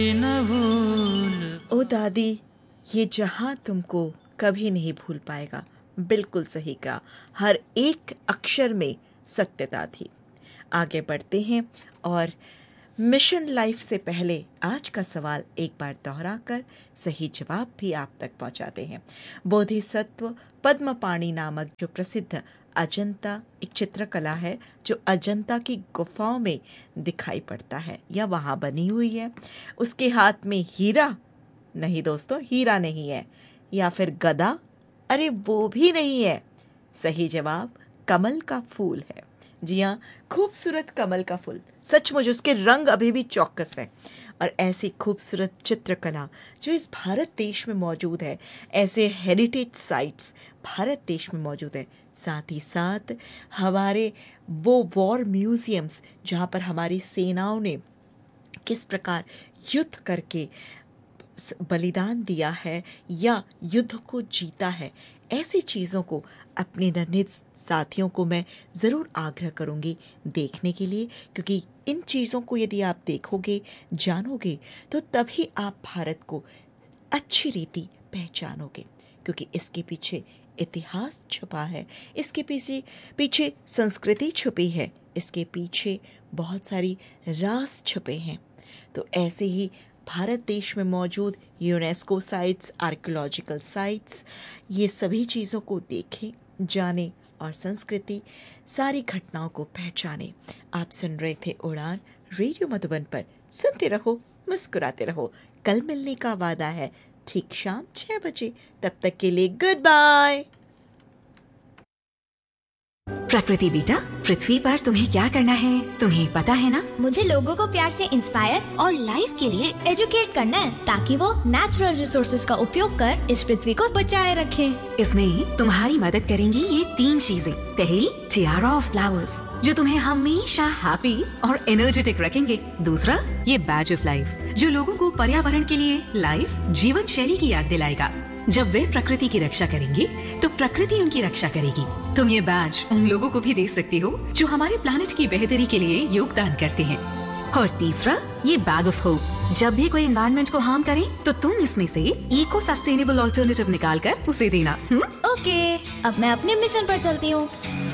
न भूल। ओ दादी, ये जहां तुमको कभी नहीं भूल पाएगा। बिल्कुल सही कहा, हर एक अक्षर में सत्यता थी। आगे बढ़ते हैं और मिशन लाइफ से पहले आज का सवाल एक बार दोहराकर सही जवाब भी आप तक पहुंचाते हैं। बोधिसत्व पद्मपाणि नामक जो प्रसिद्ध अजंता एक चित्रकला है जो अजंता की गुफाओं में दिखाई पड़ता है या वहां बनी हुई है, उसके हाथ में हीरा नहीं दोस्तों, हीरा नहीं है, या फिर गदा, अरे वो भी नहीं है। सही जवाब कमल का फूल है। जी हाँ, खूबसूरत कमल का फूल, सचमुच उसके रंग अभी भी चौकस है। और ऐसी खूबसूरत चित्रकला जो इस भारत देश में मौजूद है, ऐसे हेरिटेज साइट्स भारत देश में मौजूद है। साथ ही साथ हमारे वो वॉर म्यूजियम्स जहाँ पर हमारी सेनाओं ने किस प्रकार युद्ध करके बलिदान दिया है या युद्ध को जीता है, ऐसी चीज़ों को अपने नन्हे साथियों को मैं ज़रूर आग्रह करूँगी देखने के लिए, क्योंकि इन चीज़ों को यदि आप देखोगे, जानोगे, तो तभी आप भारत को अच्छी रीति पहचानोगे, क्योंकि इसके पीछे इतिहास छुपा है, इसके पीछे पीछे संस्कृति छुपी है, इसके पीछे बहुत सारी राज छुपे हैं। तो ऐसे ही भारत देश में मौजूद यूनेस्को साइट्स, आर्कियोलॉजिकल साइट्स, ये सभी चीज़ों को देखें, जानें और संस्कृति सारी घटनाओं को पहचानें। आप सुन रहे थे उड़ान रेडियो मधुबन पर। सुनते रहो, मुस्कुराते रहो। कल मिलने का वादा है ठीक शाम 6 बजे। तब तक के लिए गुड बाय। प्रकृति बेटा, पृथ्वी पर तुम्हें क्या करना है तुम्हें पता है ना? मुझे लोगों को प्यार से इंस्पायर और लाइफ के लिए एजुकेट करना है, ताकि वो नेचुरल रिसोर्सेज का उपयोग कर इस पृथ्वी को बचाए रखें। इसमें तुम्हारी मदद करेंगी ये 3 चीजें। पहली, टियारा ऑफ फ्लावर्स, जो तुम्हें हमेशा हैप्पी और एनर्जेटिक रखेंगे। दूसरा, ये बैज ऑफ लाइफ, जो लोगों को पर्यावरण के लिए लाइफ जीवन शैली की याद दिलाएगा। जब वे प्रकृति की रक्षा करेंगे तो प्रकृति उनकी रक्षा करेगी। तुम ये बैज उन लोगों को भी दे सकते हो जो हमारे प्लानेट की बेहतरी के लिए योगदान करते हैं। और तीसरा, ये बैग ऑफ होप, जब भी कोई एनवायरनमेंट को हार्म करे तो तुम इसमें से इको सस्टेनेबल ऑल्टरनेटिव निकाल कर उसे देना। ओके, अब मैं अपने मिशन पर चलती हूँ।